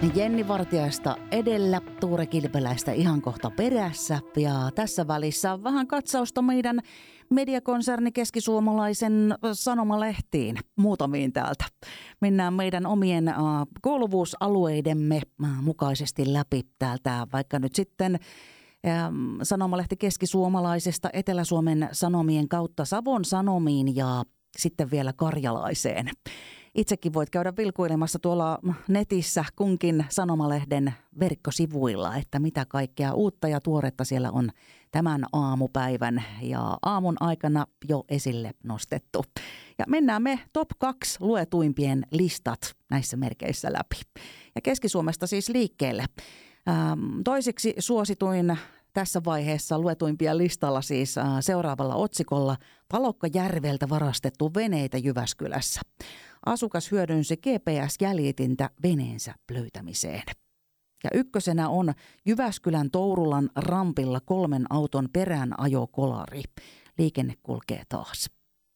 Jenni Vartiaista edellä, Tuure Kilpeläistä ihan kohta perässä. Ja tässä välissä vähän katsausta meidän mediakonserni keskisuomalaisen sanomalehtiin, muutamiin täältä. Mennään meidän omien kuuluvuusalueidemme mukaisesti läpi täältä, vaikka nyt sitten sanomalehti keskisuomalaisesta Etelä-Suomen Sanomien kautta Savon Sanomiin ja sitten vielä Karjalaiseen. Itsekin voit käydä vilkuilemassa tuolla netissä kunkin sanomalehden verkkosivuilla, että mitä kaikkea uutta ja tuoretta siellä on tämän aamupäivän ja aamun aikana jo esille nostettu. Ja mennään me top 2 luetuimpien listat näissä merkeissä läpi. Ja Keski-Suomesta siis liikkeelle. Toiseksi suosituin tässä vaiheessa luetuimpia listalla siis seuraavalla otsikolla Palokkajärveltä varastettu veneitä Jyväskylässä. Asukas hyödynsi GPS-jäljitintä veneensä löytämiseen. Ja ykkösenä on Jyväskylän Tourulan rampilla 3 auton perään ajokolari. Liikenne kulkee taas.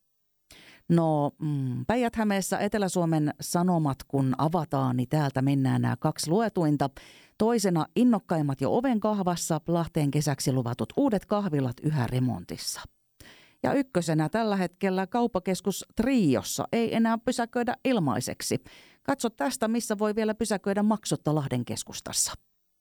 No, Päijät-Hämeessä Etelä-Suomen Sanomat kun avataan, niin täältä mennään nämä 2 luetuinta. Toisena innokkaimmat jo oven kahvassa, Lahteen kesäksi luvatut uudet kahvilat yhä remontissa. Ja ykkösenä tällä hetkellä kauppakeskus Triossa ei enää pysäköidä ilmaiseksi. Katso tästä, missä voi vielä pysäköidä maksutta Lahden keskustassa.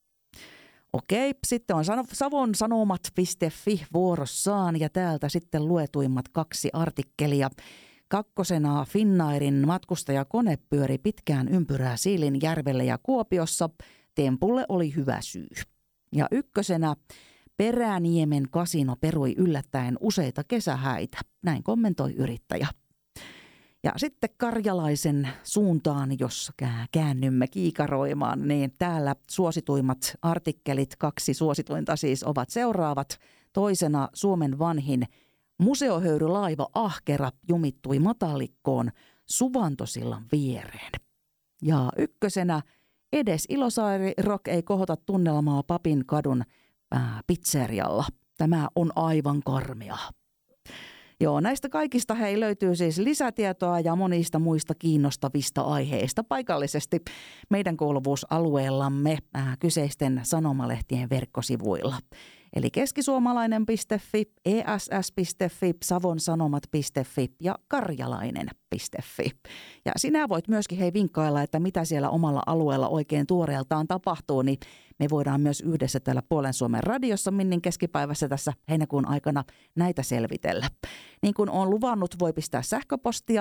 Okei, sitten on savonsanomat.fi vuorossaan ja täältä sitten luetuimmat 2 artikkelia. Kakkosena Finnairin matkustajakone pyöri pitkään ympyrää Siilinjärvellä ja Kuopiossa. Tempulle oli hyvä syy. Ja ykkösenä Peräniemen kasino perui yllättäen useita kesähäitä. Näin kommentoi yrittäjä. Ja sitten Karjalaisen suuntaan, jos käännymme kiikaroimaan, niin täällä suosituimmat artikkelit, 2 suosituinta siis ovat seuraavat. Toisena Suomen vanhin museohöyrylaiva Ahkera jumittui matalikkoon Suvantosillan viereen. Ja ykkösenä edes Ilosaari Rock ei kohota tunnelmaa Papin kadun pizzerialla. Tämä on aivan karmea. Joo, näistä kaikista löytyy siis lisätietoa ja monista muista kiinnostavista aiheista paikallisesti meidän kuuluvuusalueellamme kyseisten sanomalehtien verkkosivuilla. Eli keskisuomalainen.fi, ess.fi, savonsanomat.fi ja karjalainen.fi. Ja sinä voit myöskin vinkkailla, että mitä siellä omalla alueella oikein tuoreeltaan tapahtuu, niin me voidaan myös yhdessä täällä Puolen Suomen radiossa Minnin keskipäivässä tässä heinäkuun aikana näitä selvitellä. Niin kuin olen luvannut, voi pistää sähköpostia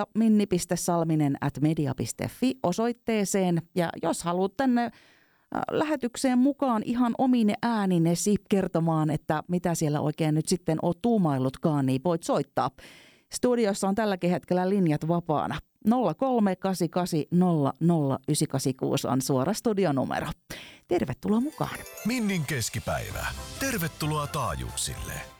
minni.salminen@media.fi osoitteeseen ja jos haluat tänne lähetykseen mukaan ihan omine ääninesi kertomaan, että mitä siellä oikein nyt sitten oot tuumaillutkaan, niin voit soittaa. Studiossa on tälläkin hetkellä linjat vapaana. 0388000986 on suora studionumero. Tervetuloa mukaan. Minnin keskipäivä. Tervetuloa taajuuksille.